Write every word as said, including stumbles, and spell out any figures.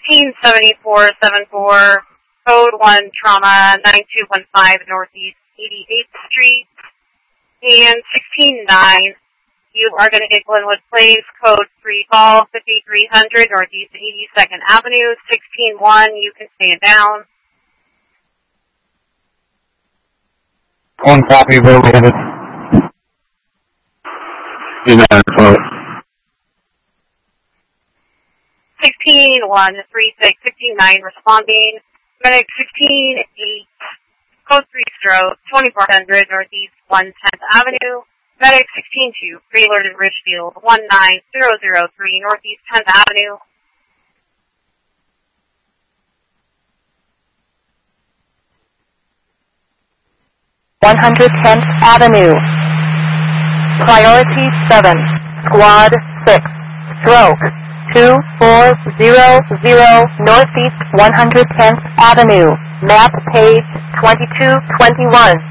sixteen seventy-four seventy-four, code one trauma, nine two one five Northeast eighty-eighth Street. And sixteen nine, you are going to get Glenwood Place, code three call, fifty-three hundred Northeast eighty-second Avenue. sixteen one, you can stand down. One copy, where we headed? United Float. sixteen one three six, sixteen nine responding. Medic sixteen eight, code three stroke, twenty-four hundred Northeast one tenth Avenue. Medic sixteen two, pre-alerted Richfield, one nine zero zero three Northeast tenth Avenue. one hundred tenth Avenue. Priority seven, Squad six, stroke, two four zero zero Northeast one hundred tenth Avenue. Map page twenty-two twenty-one.